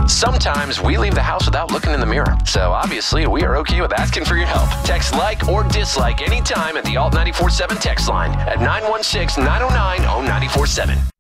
Sometimes we leave the house without looking in the mirror. So obviously, we are okay with asking for your help. Text like or dislike anytime at the Alt 94.7 text line at 916-909-0947.